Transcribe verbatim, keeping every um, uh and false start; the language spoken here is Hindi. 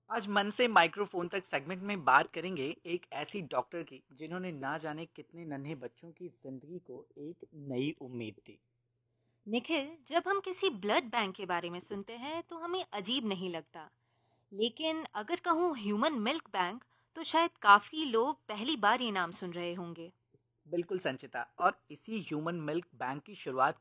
आज मन से माइक्रोफोन तक सेगमेंट में बात करेंगे एक ऐसी डॉक्टर की जिन्होंने ना जाने कितने नन्हे बच्चों की जिंदगी को एक नई उम्मीद दी। निखिल, जब हम किसी ब्लड बैंक के बारे में सुनते हैं तो हमें अजीब नहीं लगता। लेकिन अगर कहूँ ह्यूमन मिल्क बैंक, तो शायद काफी लोग पहली बार ये नाम सुन रहे होंगे। बिल्कुल संचिता, और इसी ह्यूमन मिल्क बैंक की शुरुआत